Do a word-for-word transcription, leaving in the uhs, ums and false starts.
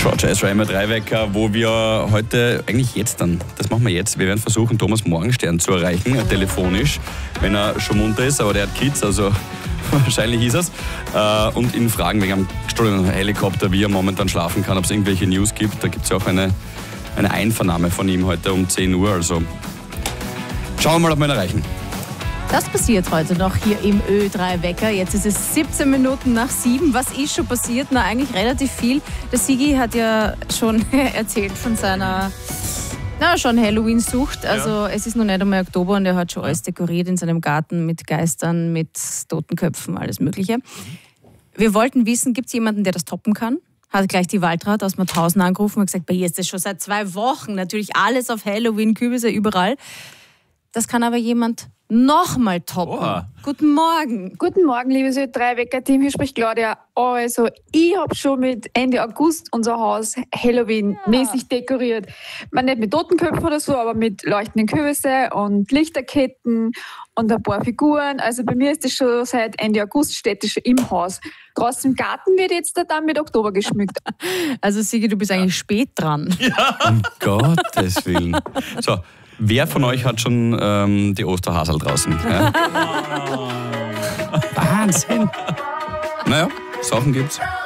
George Ezra immer Dreiwecker, wo wir heute, eigentlich jetzt dann, das machen wir jetzt, wir werden versuchen, Thomas Morgenstern zu erreichen, telefonisch, wenn er schon munter ist, aber der hat Kids, also wahrscheinlich ist es, äh, und ihn fragen wegen einem gestohlenen Helikopter, wie er momentan schlafen kann, ob es irgendwelche News gibt. Da gibt es ja auch eine, eine Einvernahme von ihm heute um zehn Uhr, also schauen wir mal, ob wir ihn erreichen. Das passiert heute noch hier im Ö drei Wecker. Jetzt ist es siebzehn Minuten nach sieben. Was ist schon passiert? Na, eigentlich relativ viel. Der Sigi hat ja schon erzählt von seiner na, schon Halloween-Sucht. Also ja. Es ist noch nicht einmal Oktober und er hat schon ja. alles dekoriert in seinem Garten mit Geistern, mit Totenköpfen, alles Mögliche. Wir wollten wissen, gibt es jemanden, der das toppen kann? Hat gleich die Waldrat aus Mauthausen angerufen und gesagt, bei ihr ist das schon seit zwei Wochen. Natürlich alles auf Halloween, Kürbisse überall. Das kann aber jemand nochmal toppen. Oha. Guten Morgen. Guten Morgen, liebes Ö drei Wecker-Team. Hier spricht Claudia. Also, ich habe schon mit Ende August unser Haus Halloween-mäßig ja. dekoriert. Man nicht mit Totenköpfen oder so, aber mit leuchtenden Kürbisse und Lichterketten und ein paar Figuren. Also bei mir ist das schon seit Ende August, steht das schon im Haus. Draußen im Garten wird jetzt dann mit Oktober geschmückt. Also Sigi, du bist ja. eigentlich spät dran. Ja. Um Gottes Willen. So. Wer von euch hat schon ähm, die Osterhasel draußen? Ja? Wahnsinn! Naja, Sachen gibt's.